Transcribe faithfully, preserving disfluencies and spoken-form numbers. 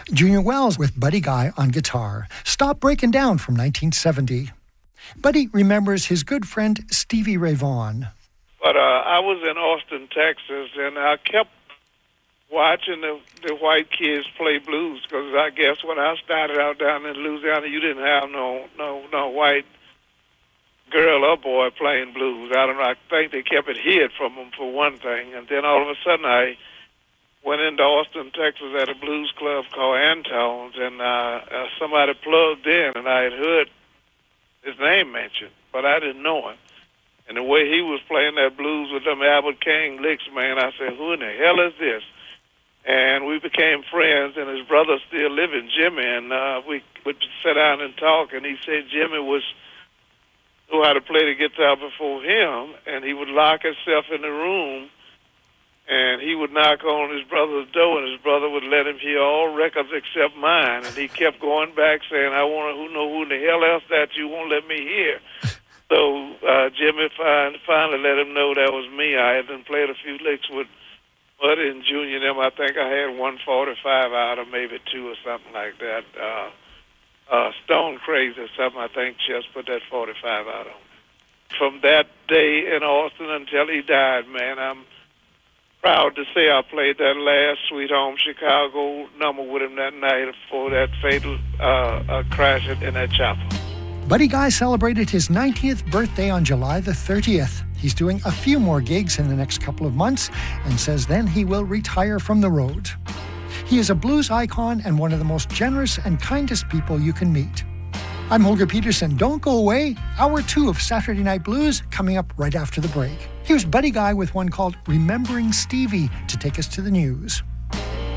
Junior Wells with Buddy Guy on guitar. Stop Breaking Down from nineteen seventy. Buddy remembers his good friend Stevie Ray Vaughan. But uh, I was in Austin, Texas, and I kept watching the, the white kids play blues because I guess when I started out down in Louisiana, you didn't have no no no white girl or boy playing blues. I don't know. I think they kept it hid from them for one thing. And then all of a sudden, I went into Austin, Texas at a blues club called Antone's, and uh, uh, somebody plugged in, and I had heard his name mentioned, but I didn't know him. And the way he was playing that blues with them Albert King licks, man, I said, who in the hell is this? And we became friends, and his brother still living, Jimmy, and uh, we would sit down and talk, and he said Jimmy was knew how to play the guitar before him, and he would lock himself in the room, and he would knock on his brother's door, and his brother would let him hear all records except mine. And he kept going back saying, I want to know who in the hell else that you won't let me hear. So uh, Jimmy fin- finally let him know that was me. I had been played a few licks with Buddy and Junior and them. I think I had one forty-five out of maybe two or something like that. Uh, uh, Stone Crazy or something, I think, just put that forty-five out on. From that day in Austin until he died, man, I'm proud to say I played that last Sweet Home Chicago number with him that night before that fatal uh, uh, crash in that chapel. Buddy Guy celebrated his ninetieth birthday on July the thirtieth. He's doing a few more gigs in the next couple of months and says then he will retire from the road. He is a blues icon and one of the most generous and kindest people you can meet. I'm Holger Peterson. Don't go away. Hour two of Saturday Night Blues coming up right after the break. Here's Buddy Guy with one called Remembering Stevie to take us to the news.